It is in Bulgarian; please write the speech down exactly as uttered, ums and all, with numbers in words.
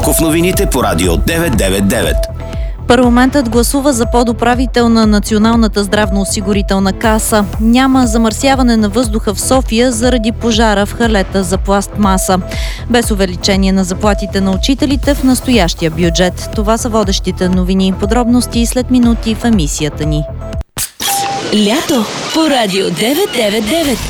Малко в новините по Радио деветстотин деветдесет и девет. Парламентът гласува за подуправител на Националната здравноосигурителна каса. Няма замърсяване на въздуха в София заради пожара в халета за пластмаса. Без увеличение на заплатите на учителите в настоящия бюджет. Това са водещите новини. Подробности след минути в емисията ни. Лято по Радио деветстотин деветдесет и девет.